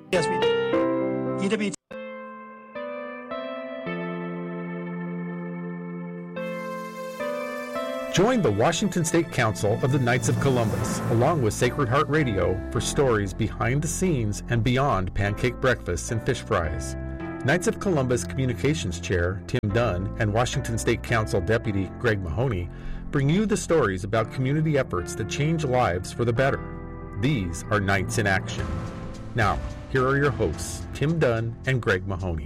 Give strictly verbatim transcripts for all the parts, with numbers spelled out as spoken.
Yes, we E W T. Join the Washington State Council of the Knights of Columbus, along with Sacred Heart Radio, for stories behind the scenes and beyond pancake breakfasts and fish fries. Knights of Columbus Communications Chair Tim Dunn and Washington State Council Deputy Greg Mahoney bring you the stories about community efforts that change lives for the better. These are Knights in Action. Now, here are your hosts, Tim Dunn and Greg Mahoney.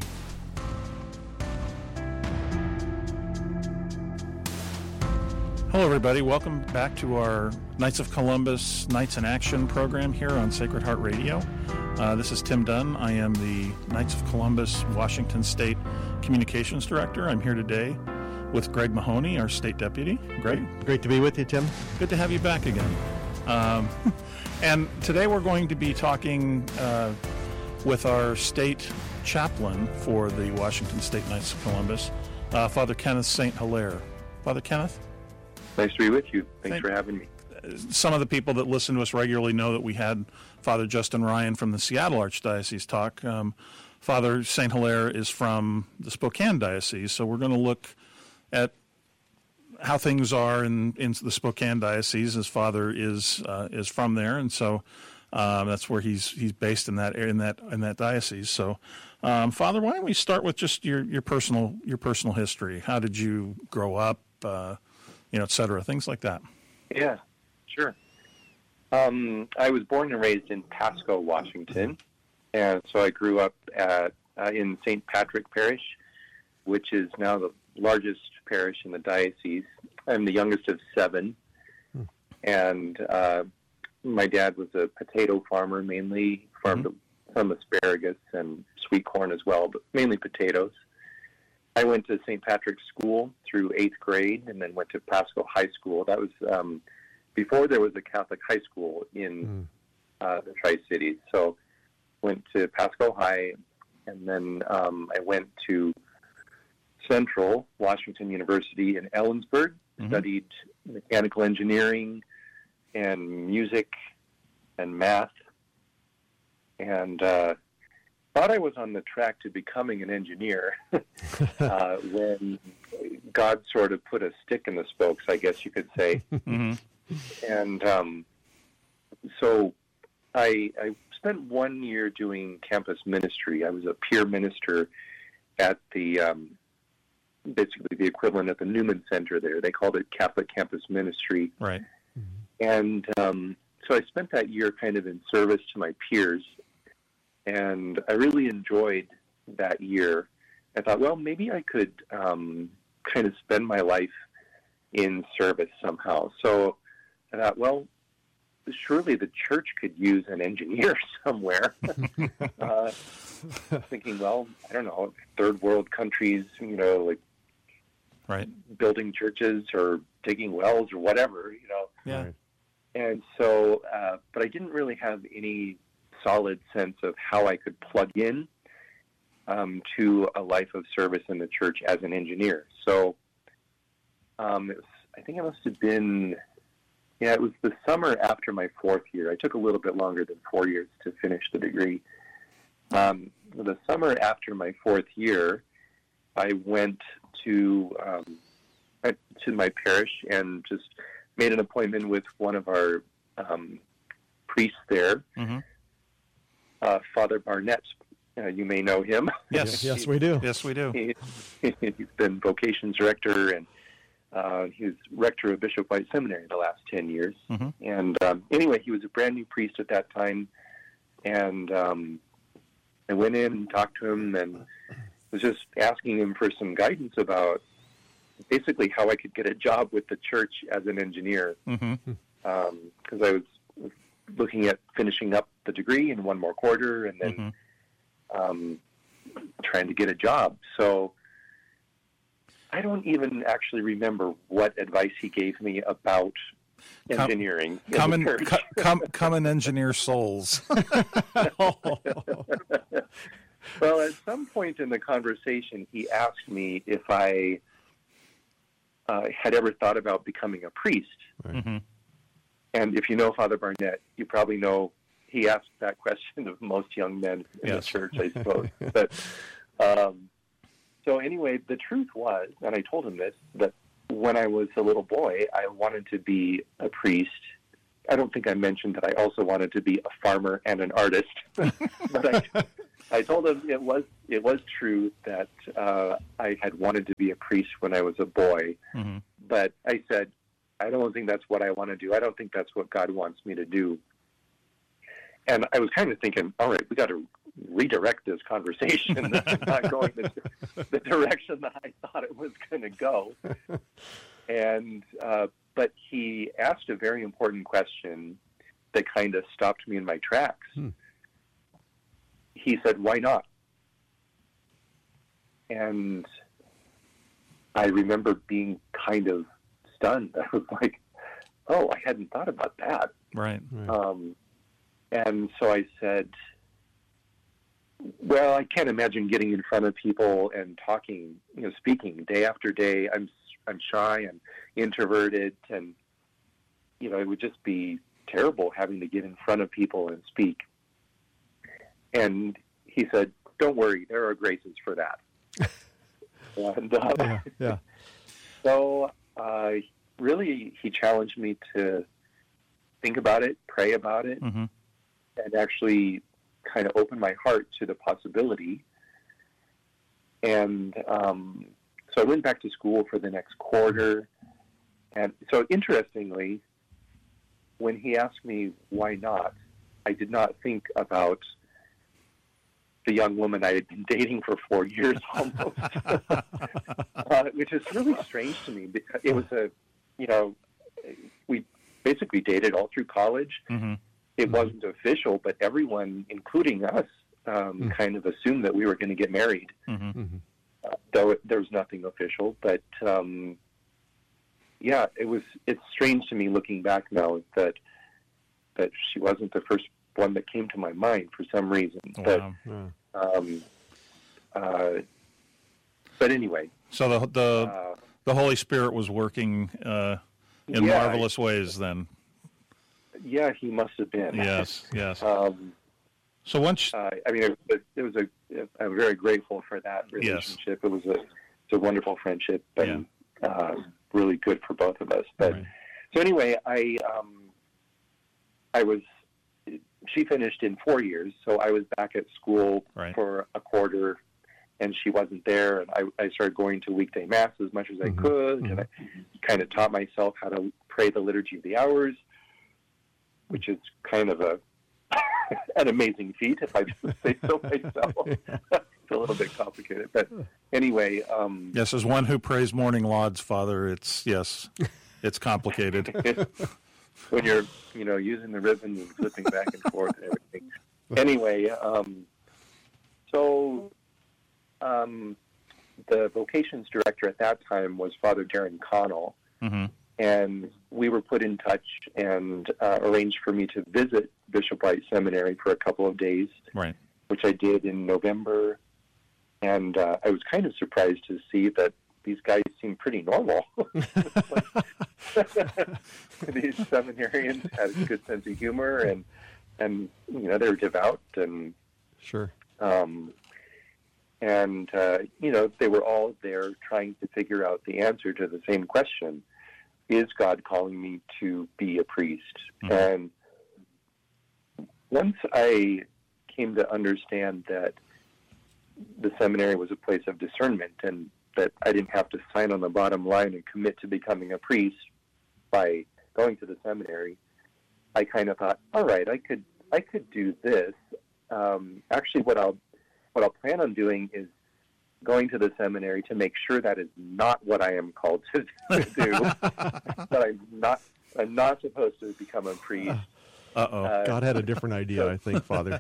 Hello, everybody. Welcome back to our Knights of Columbus Knights in Action program here on Sacred Heart Radio. Uh, this is Tim Dunn. I am the Knights of Columbus Washington State Communications Director. I'm here today with Greg Mahoney, our State Deputy. Greg? Great to be with you, Tim. Good to have you back again. Um, and today we're going to be talking uh, with our State Chaplain for the Washington State Knights of Columbus, uh, Father Kenneth Saint Hilaire. Father Kenneth? Nice to be with you. Thanks Thank, for having me. Some of the people that listen to us regularly know that we had Father Justin Ryan from the Seattle Archdiocese talk. Um, Father Saint Hilaire is from the Spokane Diocese, so we're going to look at how things are in, in the Spokane Diocese. His father is uh, is from there, and so um, that's where he's he's based in that in that in that diocese. So, um, Father, why don't we start with just your, your personal your personal history? How did you grow up? Uh, you know, et cetera, things like that. Yeah, sure. Um, I was born and raised in Pasco, Washington, and so I grew up at uh, in Saint Patrick Parish, which is now the largest parish in the diocese. I'm the youngest of seven, hmm. and uh, my dad was a potato farmer, mainly farmed mm-hmm. some asparagus and sweet corn as well, but mainly potatoes. I went to Saint Patrick's School through eighth grade and then went to Pasco High School. That was um, before there was a Catholic high school in mm. uh, the Tri-Cities. So went to Pasco High, and then um, I went to Central Washington University in Ellensburg, mm-hmm. studied mechanical engineering and music and math, and uh, thought I was on the track to becoming an engineer uh, when God sort of put a stick in the spokes, I guess you could say. Mm-hmm. And um, so I, I spent one year doing campus ministry. I was a peer minister at the, um, basically the equivalent at the Newman Center there. They called it Catholic Campus Ministry. Right. Mm-hmm. And um, so I spent that year kind of in service to my peers. And I really enjoyed that year. I thought, well, maybe I could um, kind of spend my life in service somehow. So I thought, well, surely the church could use an engineer somewhere. uh, thinking, well, I don't know, third world countries, you know, like right. building churches or digging wells or whatever, you know. Yeah. And so, uh, but I didn't really have any solid sense of how I could plug in um, to a life of service in the church as an engineer. So um, it was, I think it must have been, yeah, it was the summer after my fourth year. I took a little bit longer than four years to finish the degree. Um, the summer after my fourth year, I went to um, to my parish and just made an appointment with one of our um, priests there. Mm-hmm. Uh, Father Barnett, uh, you may know him. Yes, yes, we do. Yes, we do. He, he's been vocations director, and uh, he was rector of Bishop White Seminary the last ten years. Mm-hmm. And um, anyway, he was a brand new priest at that time, and um, I went in and talked to him and was just asking him for some guidance about basically how I could get a job with the church as an engineer, because mm-hmm. um, I was looking at finishing up the degree in one more quarter and then mm-hmm. um, trying to get a job. So I don't even actually remember what advice he gave me about engineering. Come, come, and, co- come, come and engineer souls. Well, at some point in the conversation, he asked me if I uh, had ever thought about becoming a priest. Mm-hmm. And if you know Father Barnett, you probably know he asked that question of most young men in Yes. the church, I suppose. But um, so anyway, the truth was, and I told him this, that when I was a little boy, I wanted to be a priest. I don't think I mentioned that I also wanted to be a farmer and an artist. But I, I told him it was it was true that uh, I had wanted to be a priest when I was a boy. Mm-hmm. But I said, I don't think that's what I want to do. I don't think that's what God wants me to do. And I was kind of thinking, all right, we got to redirect this conversation. This is not going the, the direction that I thought it was going to go. And uh, but he asked a very important question that kind of stopped me in my tracks. Hmm. He said, "Why not?" And I remember being kind of stunned. I was like, "Oh, I hadn't thought about that." Right. right. Um, and so I said, "Well, I can't imagine getting in front of people and talking, you know, speaking day after day. I'm I'm shy and introverted, and you know, it would just be terrible having to get in front of people and speak." And he said, "Don't worry, there are graces for that." and uh, yeah, yeah. So, uh, really, he challenged me to think about it, pray about it, mm-hmm. and actually kind of open my heart to the possibility. And um, so I went back to school for the next quarter. And so interestingly, when he asked me why not, I did not think about the young woman I had been dating for four years almost, uh, which is really strange to me because it was a, you know, we basically dated all through college. Mm-hmm. It wasn't official, but everyone, including us, um, mm-hmm. kind of assumed that we were going to get married. Mm-hmm. Uh, though it, there was nothing official. But um, yeah, it was. It's strange to me looking back now that that she wasn't the first one that came to my mind for some reason. Wow. But um, uh, but anyway. So the the uh, the Holy Spirit was working uh, in yeah, marvelous ways then. Yeah, he must have been. Yes, yes. um, so once, uh, I mean, it, it, it was a. I'm very grateful for that relationship. Yes. It was a, it's a wonderful friendship and yeah. uh, really good for both of us. But right. so anyway, I um, I was. She finished in four years, so I was back at school right. for a quarter, and she wasn't there. And I, I started going to weekday mass as much as mm-hmm. I could, mm-hmm. and I kind of taught myself how to pray the Liturgy of the Hours, which is kind of a an amazing feat, if I just say so myself. It's a little bit complicated, but anyway. Um, yes, as one who prays morning lauds, Father, it's yes, it's complicated. When you're, you know, using the ribbon and flipping back and forth and everything. Anyway, um, so um, the vocations director at that time was Father Darren Connell, mm-hmm. and we were put in touch and uh, arranged for me to visit Bishop White Seminary for a couple of days, right. which I did in November, and uh, I was kind of surprised to see that these guys seem pretty normal. These seminarians had a good sense of humor, and and you know they were devout, and sure, um, and uh, you know they were all there trying to figure out the answer to the same question: is God calling me to be a priest? Mm-hmm. And once I came to understand that the seminary was a place of discernment, and that I didn't have to sign on the bottom line and commit to becoming a priest by going to the seminary, I kind of thought, all right, I could I could do this. Um, actually, what I'll what I'll plan on doing is going to the seminary to make sure that is not what I am called to, to do. That I'm not I'm not supposed to become a priest. Uh-oh. Uh, God had a different idea, I think, Father.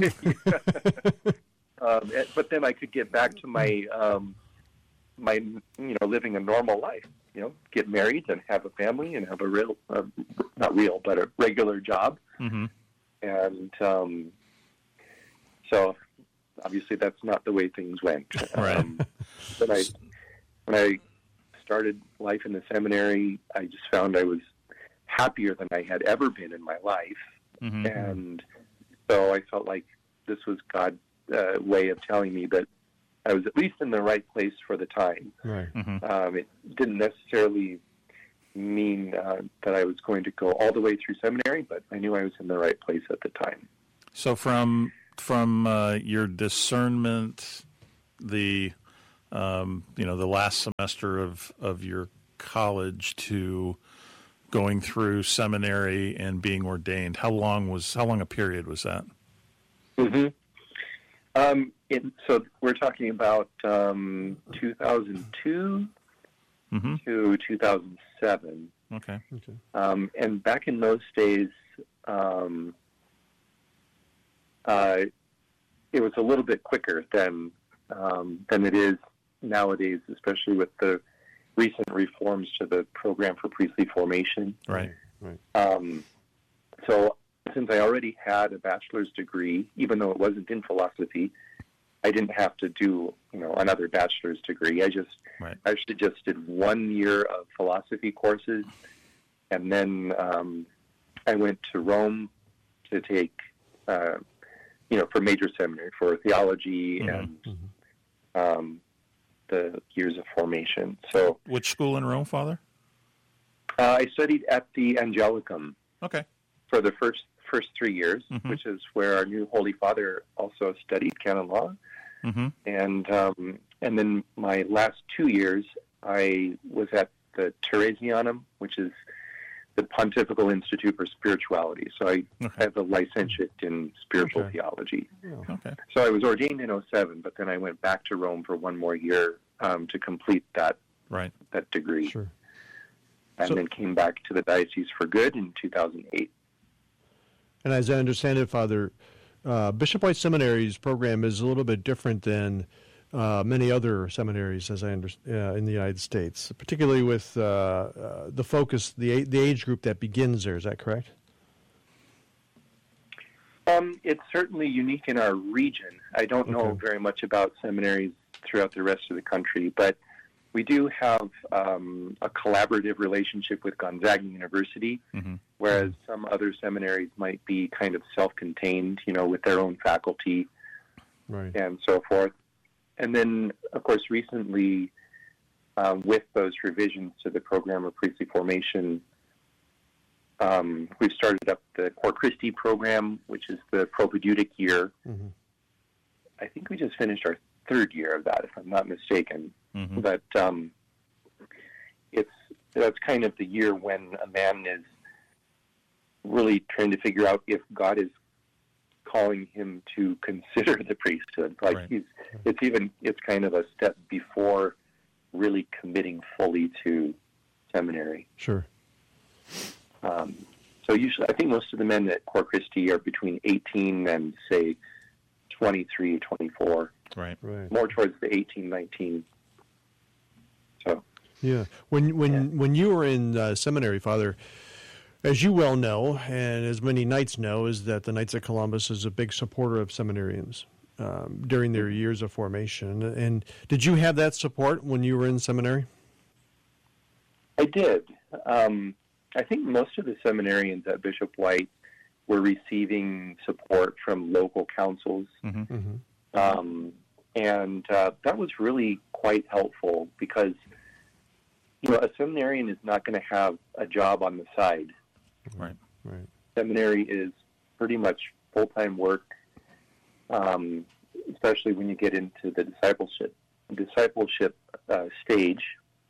um, but then I could get back to my. Um, my, you know, living a normal life, you know, get married and have a family and have a real, uh, not real, but a regular job. Mm-hmm. And um, so obviously that's not the way things went. Right. Um, but I, when I started life in the seminary, I just found I was happier than I had ever been in my life. Mm-hmm. And So I felt like this was God's uh, way of telling me that I was at least in the right place for the time. Right. Mm-hmm. Um, it didn't necessarily mean uh, that I was going to go all the way through seminary, but I knew I was in the right place at the time. So from from uh, your discernment, the um, you know the last semester of, of your college to going through seminary and being ordained, how long was how long a period was that? Mm-hmm. Um, it, so we're talking about um, two thousand two Mm-hmm. to two thousand seven. Okay. Okay. Um, and back in those days, um, uh, it was a little bit quicker than um, than it is nowadays, especially with the recent reforms to the program for priestly formation. Right. Right. Um, so since I already had a bachelor's degree, even though it wasn't in philosophy, I didn't have to do, you know, another bachelor's degree. I just Right. I actually just did one year of philosophy courses, and then um, I went to Rome to take, uh, you know, for major seminary for theology Mhm. and um, the years of formation. So Which school in Rome, Father? uh, I studied at the Angelicum Okay. for the first first three years, Mhm. which is where our new Holy Father also studied canon law. Mm-hmm. And um, and then my last two years, I was at the Theresianum, which is the Pontifical Institute for Spirituality. So I Okay. have a licentiate in spiritual Okay. theology. Okay. So I was ordained in oh seven, but then I went back to Rome for one more year um, to complete that Right. that degree, Sure. and So- then came back to the diocese for good in two thousand eight. And as I understand it, Father, uh, Bishop White Seminary's program is a little bit different than uh, many other seminaries, as I understand, uh, in the United States, particularly with uh, uh, the focus, the a- the age group that begins there. Is that correct? Um, it's certainly unique in our region. I don't know Okay. very much about seminaries throughout the rest of the country, but we do have um, a collaborative relationship with Gonzaga University, Mhm. whereas some other seminaries might be kind of self-contained, you know, with their own faculty Right. and so forth. And then, of course, recently, um, with those revisions to the program of priestly formation, um, we've started up the Cor Christi program, which is the propedeutic year. Mhm. I think we just finished our third year of that, if I'm not mistaken. Mhm. But um, it's that's kind of the year when a man is really trying to figure out if God is calling him to consider the priesthood. Like Right. he's, it's even it's kind of a step before really committing fully to seminary. Sure. Um, so usually, I think most of the men at Cor Christi are between eighteen and say twenty-three, twenty-four, Right. Right. more towards the eighteen, nineteen. So Yeah. When when Yeah. when you were in uh, seminary, Father, as you well know, and as many knights know, is that the Knights of Columbus is a big supporter of seminarians um, during their years of formation. And did you have that support when you were in seminary? I did. Um, I think most of the seminarians at Bishop White were receiving support from local councils, Mhm. Mm-hmm. um, and uh, that was really quite helpful because you know a seminarian is not going to have a job on the side. Right. Right. Seminary is pretty much full-time work, um, especially when you get into the discipleship discipleship uh, stage,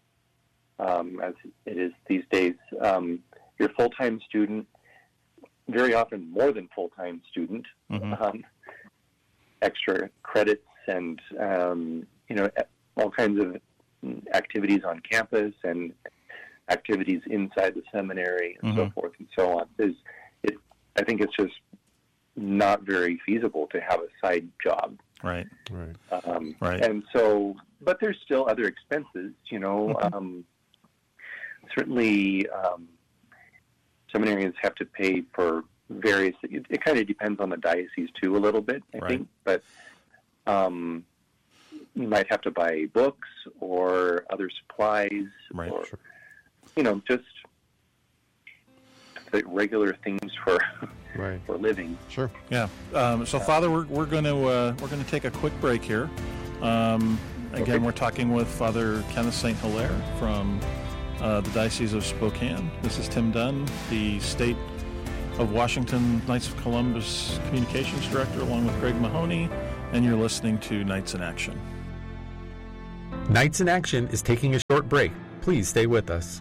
um, as it is these days. Um, you're a full-time student, very often more than full-time student, Mhm. um, extra credits and, um, you know, all kinds of activities on campus and activities inside the seminary and so Mhm. forth and so on. There's, it, I think it's just not very feasible to have a side job. Right. Right. Um, Right. And so, but there's still other expenses, you know. Mhm. Um, certainly, um, seminarians have to pay for various, it, it kind of depends on the diocese too a little bit, I Right. think. But um, you might have to buy books or other supplies Right. or, Sure. you know, just the regular things for Right. for living. Sure. Yeah. Um, so, Father, we're we're going to uh, we're going to take a quick break here. Um, again, Okay. we're talking with Father Kenneth Saint Hilaire from uh, the Diocese of Spokane. This is Tim Dunn, the State of Washington Knights of Columbus Communications Director, along with Greg Mahoney, and you're listening to Knights in Action. Knights in Action is taking a short break. Please stay with us.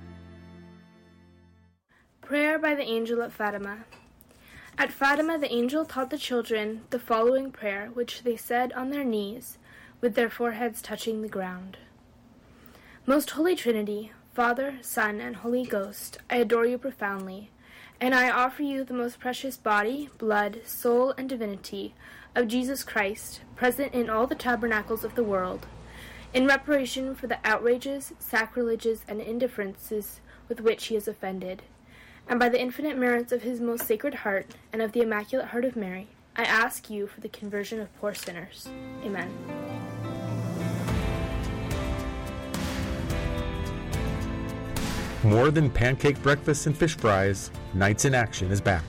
Prayer by the Angel at Fatima. At Fatima, the angel taught the children the following prayer, which they said on their knees, with their foreheads touching the ground. Most Holy Trinity, Father, Son, and Holy Ghost, I adore you profoundly, and I offer you the most precious body, blood, soul, and divinity of Jesus Christ, present in all the tabernacles of the world, in reparation for the outrages, sacrileges, and indifferences with which he is offended. And by the infinite merits of his most sacred heart and of the Immaculate Heart of Mary, I ask you for the conversion of poor sinners. Amen. More than pancake breakfast and fish fries, Knights in Action is back.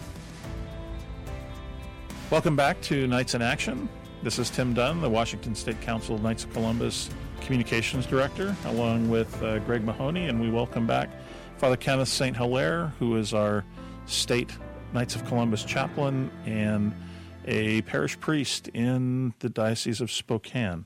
Welcome back to Knights in Action. This is Tim Dunn, the Washington State Council of Knights of Columbus Communications Director, along with uh, Greg Mahoney, and we welcome back Father Kenneth Saint Hilaire, who is our State Knights of Columbus chaplain and a parish priest in the Diocese of Spokane.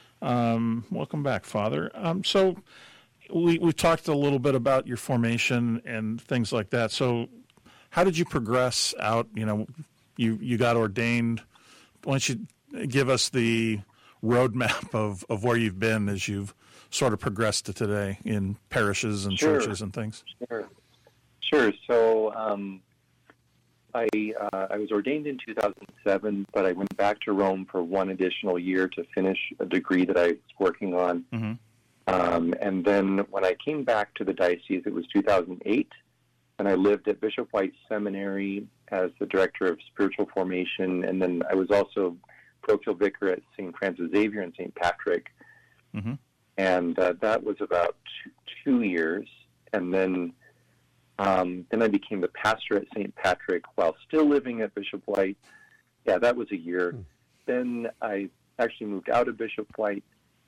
Um, welcome back, Father. Um, so we, we talked a little bit about your formation and things like that. So how did you progress out? You know, you, you got ordained. Why don't you give us the roadmap of, of where you've been as you've sort of progressed to today in parishes and Sure. churches and things? Sure. Sure. So um, I uh, I was ordained in two thousand seven, but I went back to Rome for one additional year to finish a degree that I was working on. Mm-hmm. Um, and then when I came back to the diocese, it was two thousand eight, and I lived at Bishop White Seminary as the director of spiritual formation, and then I was also parochial vicar at Saint Francis Xavier and Saint Patrick. Mm-hmm. And uh, that was about two, two years. And then um, then I became the pastor at Saint Patrick while still living at Bishop White. Yeah, that was a year. Hmm. Then I actually moved out of Bishop White,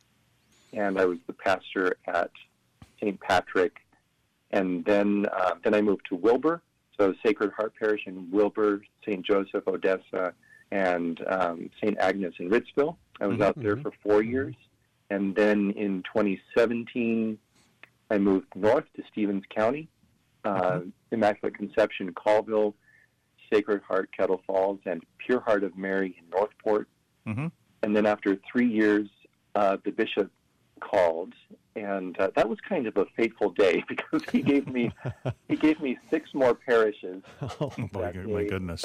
and I was the pastor at Saint Patrick. And then uh, then I moved to Wilbur, so Sacred Heart Parish in Wilbur, Saint Joseph, Odessa, and um, Saint Agnes in Ritzville. I was Mm-hmm. out there for four years. And then in twenty seventeen, I moved north to Stevens County, uh, Immaculate Conception, Colville, Sacred Heart, Kettle Falls, and Pure Heart of Mary in Northport. Mm-hmm. And then after three years, uh, the bishop called, and uh, that was kind of a fateful day because he gave me he gave me six more parishes. Oh, my, that my day. goodness.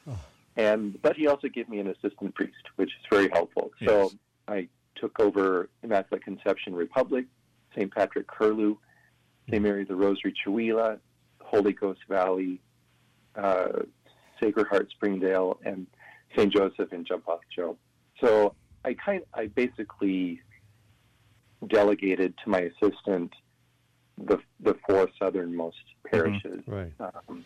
And but he also gave me an assistant priest, which is very helpful. So Yes. I took over Immaculate Conception Republic, Saint Patrick Curlew, Saint Mary the Rosary Chewelah, Holy Ghost Valley, uh, Sacred Heart Springdale, and Saint Joseph in Jumpath Joe. So I kind I basically delegated to my assistant the the four southernmost parishes. Right. Um,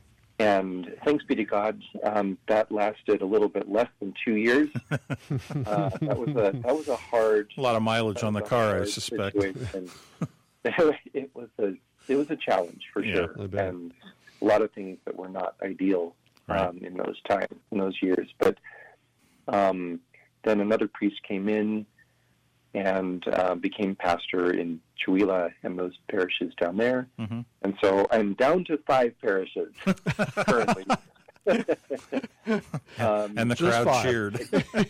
and thanks be to God, um, that lasted a little bit less than two years. uh, that was a that was a hard A lot of mileage on the that was a car, I hard suspect. situation. it was a it was a challenge for Yeah, sure, I bet. and a lot of things that were not ideal Right. um, in those times in those years. But um, then another priest came in and uh, became pastor in Chewelah and those parishes down there. Mm-hmm. And so I'm down to five parishes currently. um, And the Just crowd five. cheered.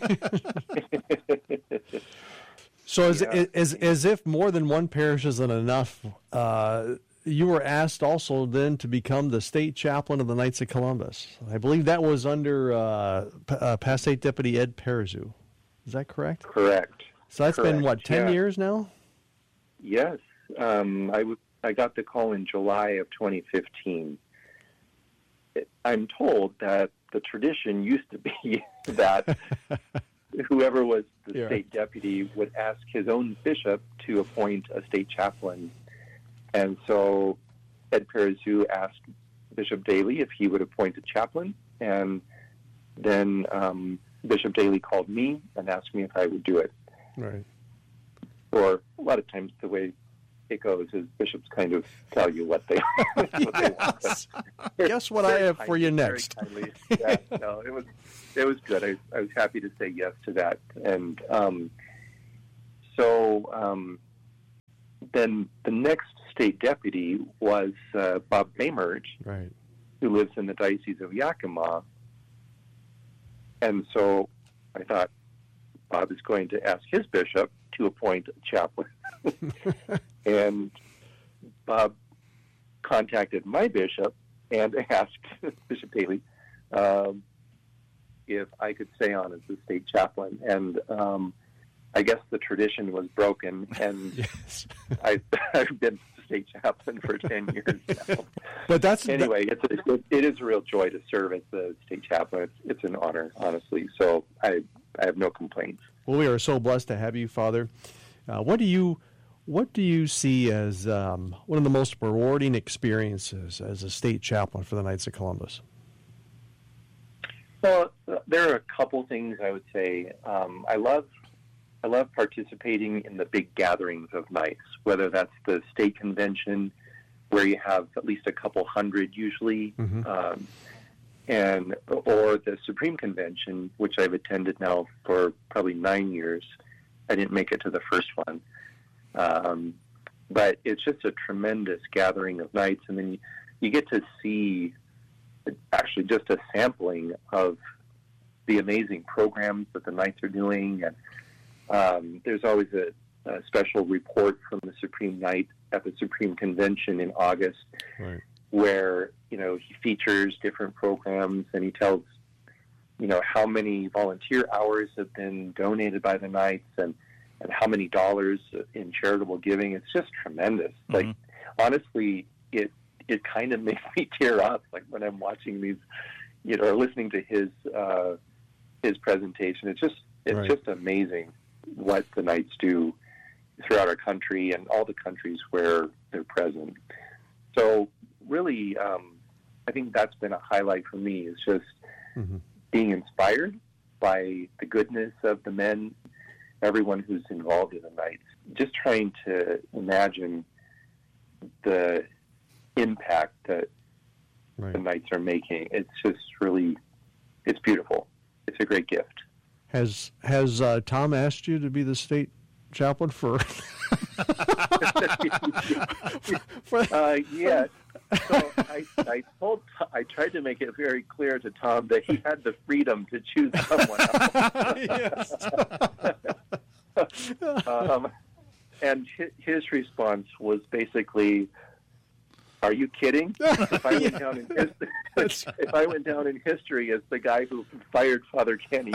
So as, Yeah. as, as if more than one parish isn't enough, uh, you were asked also then to become the state chaplain of the Knights of Columbus. I believe that was under uh, P- uh, past state deputy Ed Perezu. Is that correct? correct. So that's been, Correct, what, ten yeah. years now? Yes. Um, I, w- I got the call in July of twenty fifteen. It- I'm told that the tradition used to be that whoever was the Yeah. state deputy would ask his own bishop to appoint a state chaplain. And so Ed Perezu asked Bishop Daly if he would appoint a chaplain, and then um, Bishop Daly called me and asked me if I would do it. Right. Or a lot of times the way it goes is bishops kind of tell you what they, what they want. Yes. Guess what I have for you next. Very kindly. Yeah, no, it was it was good. I, I was happy to say yes to that, and um, so um, then the next state deputy was uh, Bob Baymerge, right, who lives in the Diocese of Yakima, and so I thought Bob is going to ask his bishop to appoint a chaplain. And Bob contacted my bishop and asked Bishop Daly um, if I could stay on as the state chaplain. And um, I guess the tradition was broken, and yes. I've, I've been state chaplain for ten years now. But that's anyway. It's a, it is a real joy to serve as the state chaplain. It's, it's an honor, honestly. So I I have no complaints. Well, we are so blessed to have you, Father. Uh, what do you what do you see as um, one of the most rewarding experiences as a state chaplain for the Knights of Columbus? Well, there are a couple things I would say. Um, I love I love participating in the big gatherings of Knights, whether that's the state convention, where you have at least a couple hundred usually, mm-hmm. um, and or the Supreme Convention, which I've attended now for probably nine years. I didn't make it to the first one. Um, but it's just a tremendous gathering of Knights, and then you, you get to see actually just a sampling of the amazing programs that the Knights are doing. And um, there's always a, a special report from the Supreme Knight at the Supreme Convention in August, right, where, you know, he features different programs, and he tells, you know, how many volunteer hours have been donated by the Knights, and, and how many dollars in charitable giving. It's just tremendous. Mm-hmm. Like, honestly, it it kind of makes me tear up, like when I'm watching these, you know, or listening to his uh, his presentation. It's just it's right. just amazing what the Knights do throughout our country and all the countries where they're present. So really, um, I think that's been a highlight for me, is just mm-hmm. being inspired by the goodness of the men, everyone who's involved in the Knights, just trying to imagine the impact that right. the Knights are making. It's just really, it's beautiful. It's a great gift. Has has uh, Tom asked you to be the state chaplain for? for uh, yeah. So I, I told, I tried to make it very clear to Tom that he had the freedom to choose someone else. um, and his, his response was basically, "Are you kidding? If I went down in history, if I went down in history as the guy who fired Father Kenny,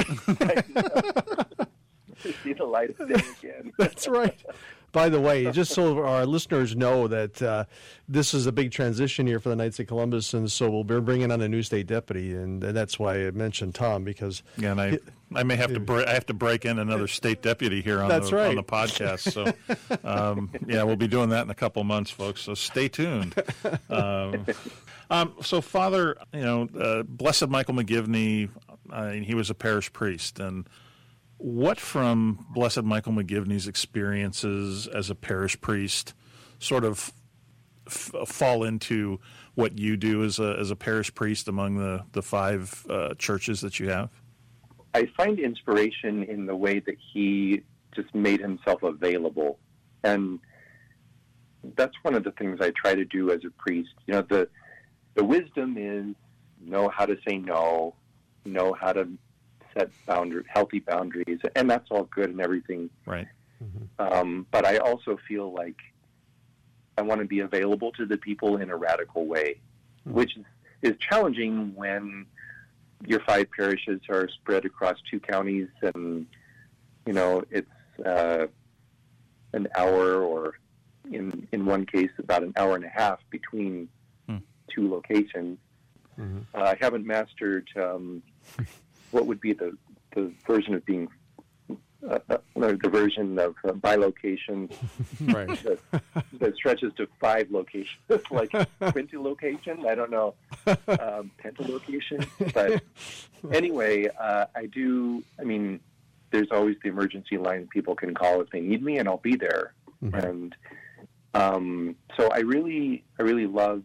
see the light of day again." That's right. By the way, just so our listeners know that uh, this is a big transition here for the Knights of Columbus, and so we'll be bringing on a new state deputy, and, and that's why I mentioned Tom, because yeah, and I it, I may have to bre- I have to break in another state deputy here on that's the right. on the podcast. So um, yeah, we'll be doing that in a couple of months, folks. So stay tuned. Um, um, so Father, you know, uh, Blessed Michael McGivney, uh, he was a parish priest, and what from Blessed Michael McGivney's experiences as a parish priest sort of f- fall into what you do as a as a parish priest among the, the five uh, churches that you have? I find inspiration in the way that he just made himself available. And that's one of the things I try to do as a priest. You know, the the wisdom is know how to say no, know how to set boundary, healthy boundaries, and that's all good and everything. Right. Mm-hmm. Um, but I also feel like I want to be available to the people in a radical way, mm-hmm. which is, is challenging when your five parishes are spread across two counties, and you know it's uh, an hour, or in in one case about an hour and a half between mm. two locations. Mm-hmm. Uh, I haven't mastered. Um, what would be the, the version of being uh, uh, the version of uh, bilocation right. that, that stretches to five locations, like quintilocation? I don't know. um, Penta location. But anyway, uh, I do, I mean, there's always the emergency line people can call if they need me, and I'll be there. Mm-hmm. And um, so I really, I really love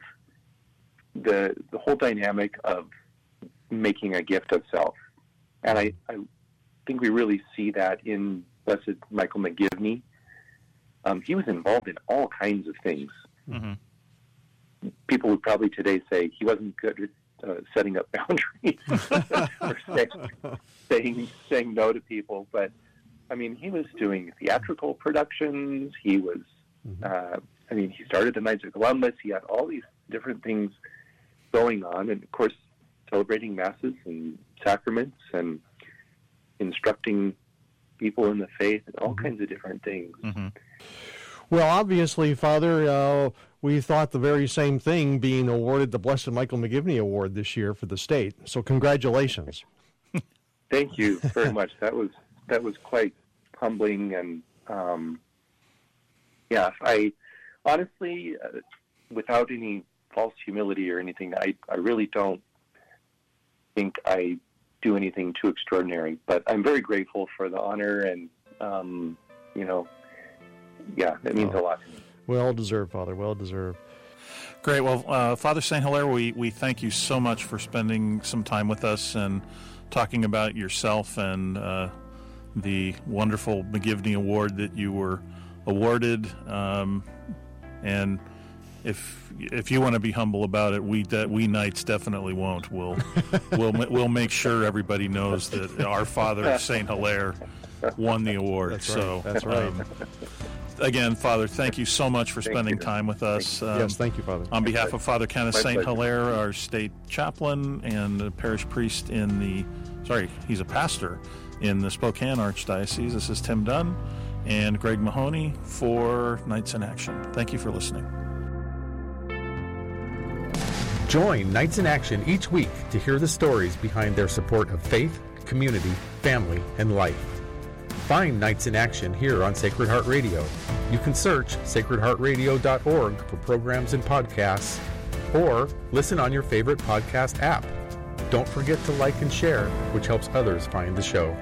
the the whole dynamic of making a gift of self. And I, I think we really see that in Blessed Michael McGivney. Um, he was involved in all kinds of things. Mm-hmm. People would probably today say he wasn't good at uh, setting up boundaries or say, saying saying no to people. But, I mean, he was doing theatrical productions. He was, mm-hmm. uh, I mean, he started the Knights of Columbus. He had all these different things going on. And, of course, celebrating masses and sacraments and instructing people in the faith and all mm-hmm. kinds of different things. Mm-hmm. Well, obviously, Father, uh, we thought the very same thing being awarded the Blessed Michael McGivney Award this year for the state. So congratulations. Thank you very much. That was that was quite humbling. And, um, yeah, I honestly, uh, without any false humility or anything, I, I really don't think I do anything too extraordinary. But I'm very grateful for the honor and, um, you know, yeah, it means oh, a lot to me. Well deserved, Father. Well deserved. Great. Well, uh, Father Saint Hilaire, we, we thank you so much for spending some time with us and talking about yourself and uh, the wonderful McGivney Award that you were awarded. Um, and if if you want to be humble about it, we de- we Knights definitely won't. We'll we'll we'll make sure everybody knows that our Father Saint Hilaire won the award. That's so right. That's right. Um, Again, Father, thank you so much for thank spending you. time with us. Thank um, yes, thank you, Father. On behalf of Father Kenneth My Saint pleasure. Hilaire, our state chaplain and the parish priest in the, sorry, he's a pastor in the Spokane Archdiocese. This is Tim Dunn and Greg Mahoney for Knights in Action. Thank you for listening. Join Knights in Action each week to hear the stories behind their support of faith, community, family, and life. Find Knights in Action here on Sacred Heart Radio. You can search sacred heart radio dot org for programs and podcasts, or listen on your favorite podcast app. Don't forget to like and share, which helps others find the show.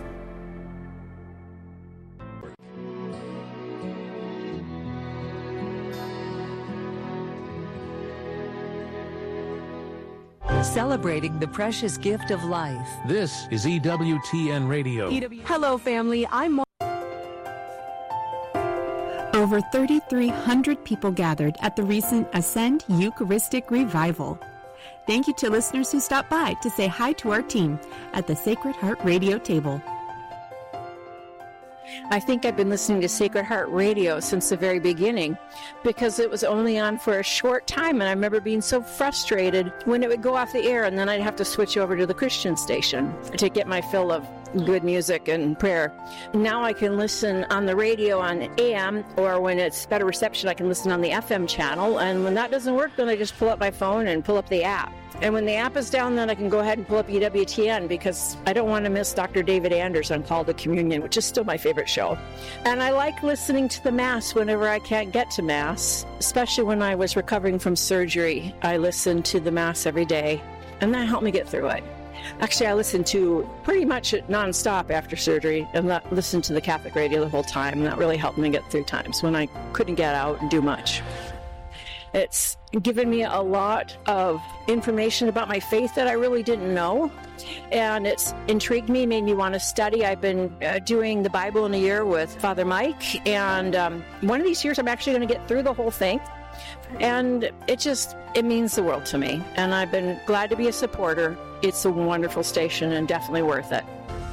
Celebrating the precious gift of life. This is E W T N Radio. Hello, family. I'm Mar- Over thirty-three hundred people gathered at the recent Ascend Eucharistic Revival. Thank you to listeners who stopped by to say hi to our team at the Sacred Heart Radio table. I think I've been listening to Sacred Heart Radio since the very beginning because it was only on for a short time, and I remember being so frustrated when it would go off the air, and then I'd have to switch over to the Christian station to get my fill of good music and prayer. Now I can listen on the radio on A M, or when it's better reception, I can listen on the F M channel, and when that doesn't work, then I just pull up my phone and pull up the app. And when the app is down, then I can go ahead and pull up E W T N because I don't want to miss Doctor David Anders on Call to Communion, which is still my favorite show. And I like listening to the Mass whenever I can't get to Mass, especially when I was recovering from surgery. I listened to the Mass every day, and that helped me get through it. Actually, I listened to pretty much it nonstop after surgery and let, listened to the Catholic radio the whole time, and that really helped me get through times when I couldn't get out and do much. It's given me a lot of information about my faith that I really didn't know, and it's intrigued me, made me want to study. I've been uh, doing the Bible in a year with Father Mike, and um, one of these years I'm actually going to get through the whole thing, and it just, it means the world to me, and I've been glad to be a supporter. It's a wonderful station and definitely worth it.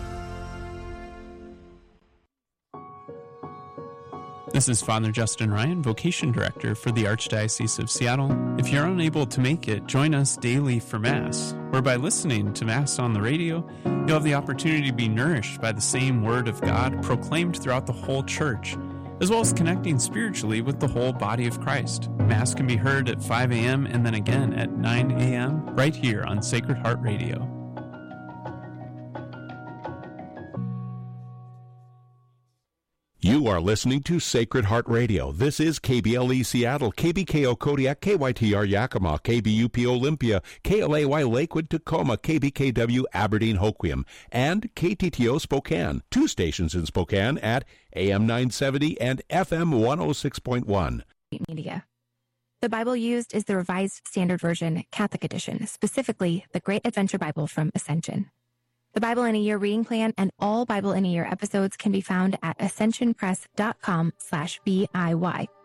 This is Father Justin Ryan, Vocation Director for the Archdiocese of Seattle. If you're unable to make it, join us daily for Mass, where by listening to Mass on the radio, you'll have the opportunity to be nourished by the same Word of God proclaimed throughout the whole Church, as well as connecting spiritually with the whole body of Christ. Mass can be heard at five a.m. and then again at nine a.m. right here on Sacred Heart Radio. You are listening to Sacred Heart Radio. This is K B L E Seattle, K B K O Kodiak, K Y T R Yakima, K B U P Olympia, K L A Y Lakewood, Tacoma, K B K W Aberdeen Hoquiam, and K T T O Spokane. Two stations in Spokane at A M nine seventy and F M one oh six point one. Media. The Bible used is the Revised Standard Version, Catholic Edition, specifically the Great Adventure Bible from Ascension. The Bible in a Year reading plan and all Bible in a Year episodes can be found at ascensionpress.com slash B I Y.